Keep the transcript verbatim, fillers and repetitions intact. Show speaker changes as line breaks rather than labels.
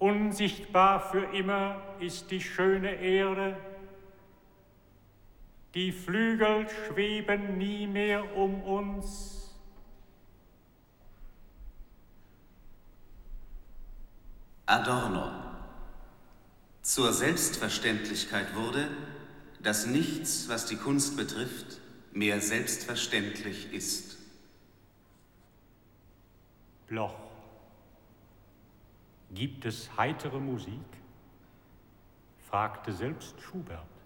Unsichtbar für immer ist die schöne Erde. Die Flügel schweben nie mehr um uns.
Adorno. Zur Selbstverständlichkeit wurde, dass nichts, was die Kunst betrifft, mehr selbstverständlich ist.
Bloch. Gibt es heitere Musik? Fragte selbst Schubert.